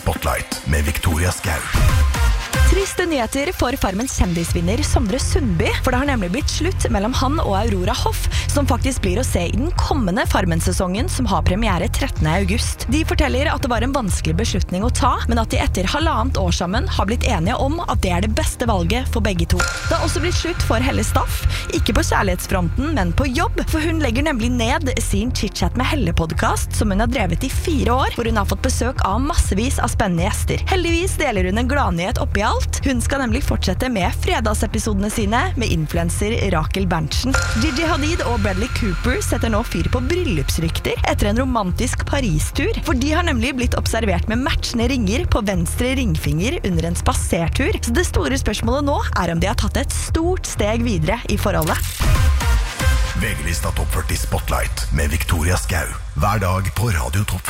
Spotlight med Victoria Skau. Triste nyheter for Farmens kjendisvinner Sondre Sundby, for det har nemlig blitt slutt mellom han og Aurora Hoff, som faktisk blir å se i den kommende Farmen-sesongen som har premiere 13. august. De forteller at det var en vanskelig beslutning å ta, men at de etter 1,5 år sammen har blitt enige om at det er det beste valget for begge to. Det har også blitt slutt for Helle Staff, ikke på kjærlighetsfronten, men på jobb, for hun legger nemlig ned sin Chit-Chat med Helle-podcast, som hun har drevet i 4 år, hvor hun har fått besøk av massevis av spennende gjester. Heldigvis deler hun en gladnyhet oppi alt. Hun skal nemlig fortsette med fredagsepisodene sine med influencer Rakel Berntsen. Gigi Hadid og Bradley Cooper setter nå fyr på bryllupsrykter etter en romantisk Paris-tur, for de har nemlig blitt observert med matchende ringer på venstre ringfinger under en spasertur. Så det store spørsmålet nå er om de har tatt et stort steg videre i forholdet. VG-lista Topp 40 Spotlight med Victoria Skau. Hver dag på Radio Topp 40.